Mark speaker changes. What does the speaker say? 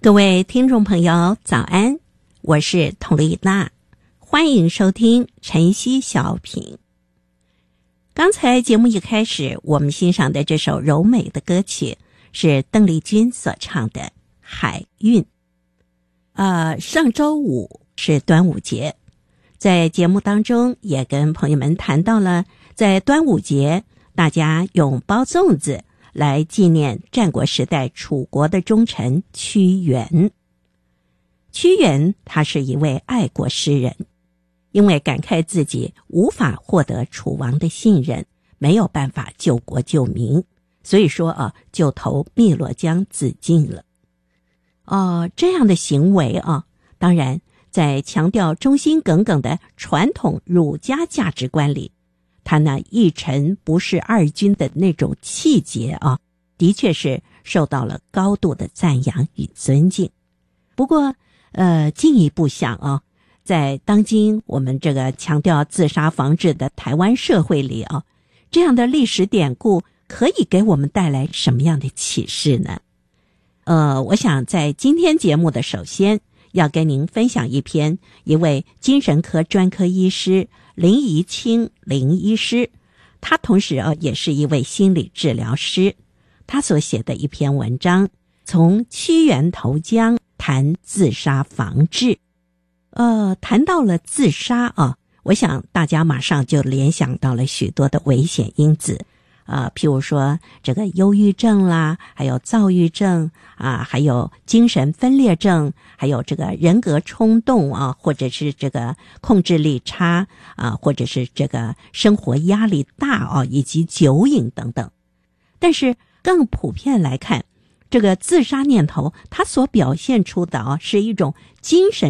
Speaker 1: 各位听众朋友早安，我是佟丽娜，欢迎收听晨曦小品。刚才节目一开始，我们欣赏的这首柔美的歌曲是邓丽君所唱的《海韵》。上周五是端午节，在节目当中也跟朋友们谈到了，在端午节大家用包粽子来纪念战国时代楚国的忠臣屈原。屈原他是一位爱国诗人，因为感慨自己无法获得楚王的信任，没有办法救国救民，所以说就投汨罗江自尽了。这样的行为当然在强调忠心耿耿的传统儒家价值观里，他那一臣不是二君的那种气节的确是受到了高度的赞扬与尊敬。不过进一步想在当今我们这个强调自杀防治的台湾社会里这样的历史典故可以给我们带来什么样的启示呢？我想在今天节目的首先要跟您分享一篇一位精神科专科医师林怡清林医师，他同时也是一位心理治疗师，他所写的一篇文章，从屈原投江谈自杀防治。谈到了自杀我想大家马上就联想到了许多的危险因子譬如说这个忧郁症啦，还有躁郁症还有精神分裂症，还有这个人格冲动或者是这个控制力差或者是这个生活压力大以及酒瘾等等。但是更普遍来看，这个自杀念头它所表现出的是一种精神